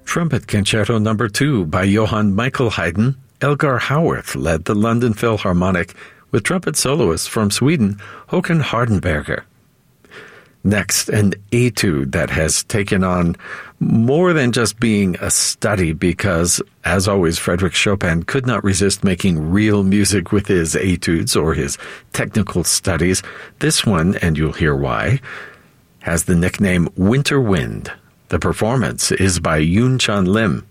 Trumpet Concerto No. 2 by Johann Michael Haydn. Elgar Howarth led the London Philharmonic with trumpet soloist from Sweden, Håkan Hardenberger. Next, an etude that has taken on more than just being a study because, as always, Frédéric Chopin could not resist making real music with his etudes or his technical studies. This one, and you'll hear why, has the nickname Winter Wind. The performance is by Yoon Chun Lim.